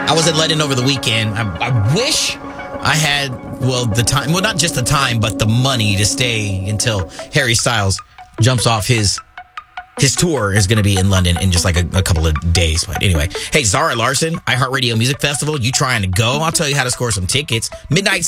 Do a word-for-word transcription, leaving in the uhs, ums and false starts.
I was in London over the weekend. I, I wish I had, well, the time, well, not just the time, but the money to stay until Harry Styles jumps off his his tour is going to be in London in just like a, a couple of days. But anyway, hey, Zara Larson, iHeartRadio Music Festival, you trying to go? I'll tell you how to score some tickets. Midnight